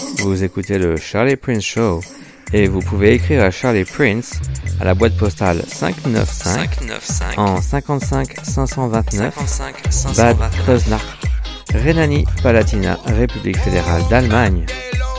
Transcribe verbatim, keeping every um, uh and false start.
Vous écoutez le Charlie Prince Show et vous pouvez écrire à Charlie Prince à la boîte postale cinq cent quatre-vingt-quinze en cinquante-cinq cinq cent vingt-neuf Bad Kreuznach, Rhénanie-Palatinat, République fédérale d'Allemagne.